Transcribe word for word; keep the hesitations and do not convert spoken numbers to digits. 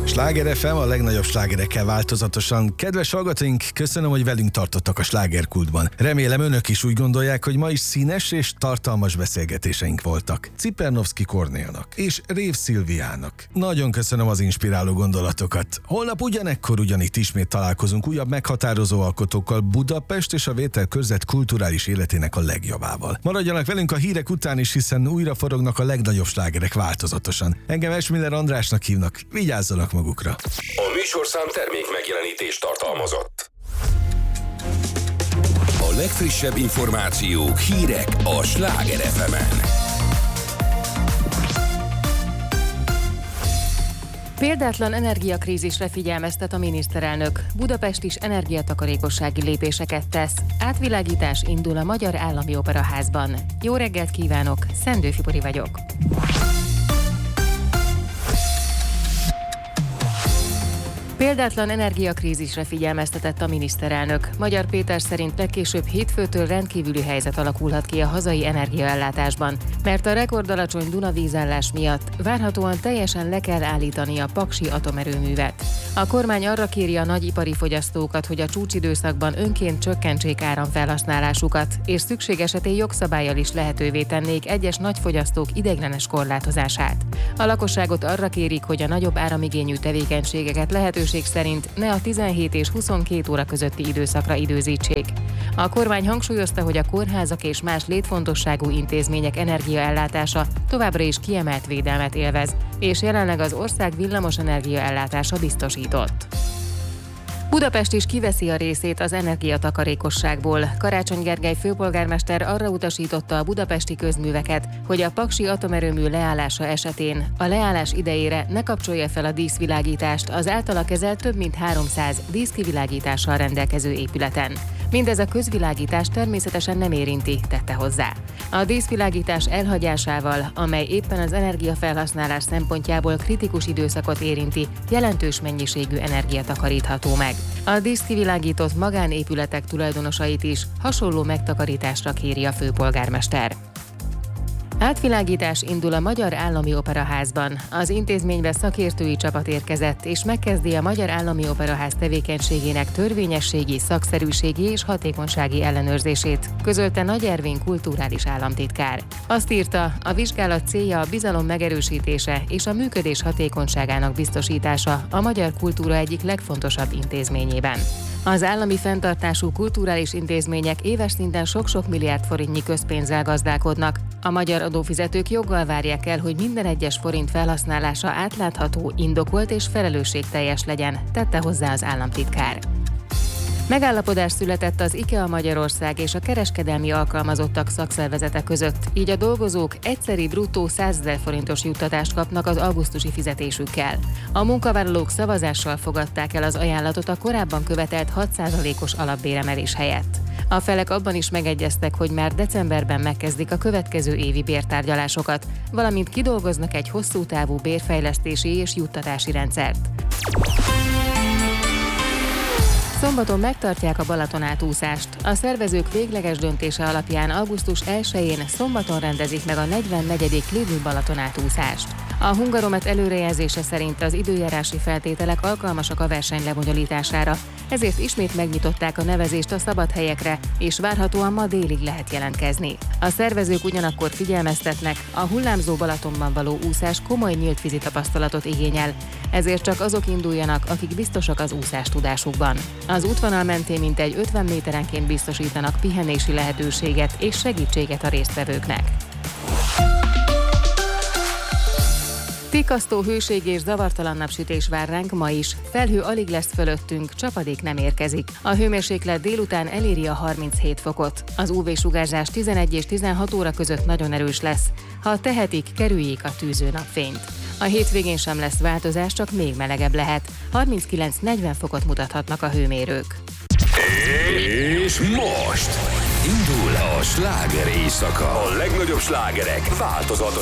Sláger ef em, a legnagyobb slágerekkel változatosan. Kedves hallgatóink, köszönöm, hogy velünk tartottak a slágerkultban. Remélem önök is úgy gondolják, hogy ma is színes és tartalmas beszélgetéseink voltak. Cipernowski Kornélnak és Rév Szilviának. Nagyon köszönöm az inspiráló gondolatokat. Holnap ugyanekkor ugyanitt ismét találkozunk újabb meghatározó alkotókkal Budapest és a Vételkörzet kulturális életének a legjavával. Maradjanak velünk a hírek után is, hiszen újra forognak a legnagyobb slágerek változatosan. Engem Esmiller Andrásnak hívnak, vigyázzanak magukra. A műsorszám termék megjelenítést tartalmazott. A legfrissebb információk, hírek a Sláger ef emen. Példátlan energiakrízisre figyelmeztet a miniszterelnök. Budapest is energiatakarékossági lépéseket tesz. Átvilágítás indul a Magyar Állami Operaházban. Jó reggelt kívánok, Szendő Fibori vagyok. Példátlan energiakrízisre figyelmeztetett a miniszterelnök. Magyar Péter szerint legkésőbb hétfőtől rendkívüli helyzet alakulhat ki a hazai energiaellátásban, mert a rekordalacsony Duna-vízállás miatt várhatóan teljesen le kell állítani a paksi atomerőművet. A kormány arra kéri a nagyipari fogyasztókat, hogy a csúcsidőszakban önként csökkentsék áramfelhasználásukat, és szükség esetén jogszabállyal is lehetővé tennék egyes nagyfogyasztók ideiglenes korlátozását. A lakosságot arra kérik, hogy a nagyobb áramigényű tevékenységeket lehetőség szerint ne a tizenhét és huszonkét óra közötti időszakra időzítsék. A kormány hangsúlyozta, hogy a kórházak és más létfontosságú intézmények energiaellátása továbbra is kiemelt védelmet élvez, és jelenleg az ország villamos energiaellátása biztosított. Budapest is kiveszi a részét az energiatakarékosságból. Karácsony Gergely főpolgármester arra utasította a budapesti közműveket, hogy a paksi atomerőmű leállása esetén a leállás idejére ne kapcsolja fel a díszvilágítást az általa kezelt több mint háromszáz díszkivilágítással rendelkező épületen. Mindez a közvilágítás természetesen nem érinti, tette hozzá. A díszvilágítás elhagyásával, amely éppen az energiafelhasználás szempontjából kritikus időszakot érinti, jelentős mennyiségű energia takarítható meg. A díszkivilágított magánépületek tulajdonosait is hasonló megtakarításra kéri a főpolgármester. Átvilágítás indul a Magyar Állami Operaházban. Az intézménybe szakértői csapat érkezett, és megkezdi a Magyar Állami Operaház tevékenységének törvényességi, szakszerűségi és hatékonysági ellenőrzését, közölte Nagy Ervin kulturális államtitkár. Azt írta, a vizsgálat célja a bizalom megerősítése és a működés hatékonyságának biztosítása a magyar kultúra egyik legfontosabb intézményében. Az állami fenntartású kulturális intézmények éves szinten sok-sok milliárd forintnyi közpénzzel gazdálkodnak. A magyar adófizetők joggal várják el, hogy minden egyes forint felhasználása átlátható, indokolt és felelősségteljes legyen, tette hozzá az államtitkár. Megállapodás született az IKEA Magyarország és a kereskedelmi alkalmazottak szakszervezete között, így a dolgozók egyszeri bruttó százezer forintos juttatást kapnak az augusztusi fizetésükkel. A munkavállalók szavazással fogadták el az ajánlatot a korábban követelt hat százalékos alapbéremelés helyett. A felek abban is megegyeztek, hogy már decemberben megkezdik a következő évi bértárgyalásokat, valamint kidolgoznak egy hosszú távú bérfejlesztési és juttatási rendszert. Szombaton megtartják a Balaton átúszást. A szervezők végleges döntése alapján augusztus elsején szombaton rendezik meg a negyvennegyedik Lidl Balaton átúszást. A Hungaromet előrejelzése szerint az időjárási feltételek alkalmasak a verseny lebonyolítására, ezért ismét megnyitották a nevezést a szabad helyekre, és várhatóan ma délig lehet jelentkezni. A szervezők ugyanakkor figyelmeztetnek, a hullámzó Balatonban való úszás komoly nyíltvízi tapasztalatot igényel, ezért csak azok induljanak, akik biztosak az úszás tudásukban. Az útvonal mentén mintegy ötven méterenként biztosítanak pihenési lehetőséget és segítséget a résztvevőknek. Tikasztó hőség és zavartalan napsütés vár ránk ma is. Felhő alig lesz fölöttünk, csapadék nem érkezik. A hőmérséklet délután eléri a harminchét fokot. Az ú vé-sugárzás tizenegy és tizenhat óra között nagyon erős lesz. Ha tehetik, kerüljék a tűző napfényt. A hétvégén sem lesz változás, csak még melegebb lehet. harminckilenc-negyven fokot mutathatnak a hőmérők. És most indul a sláger éjszaka. A legnagyobb slágerek változatos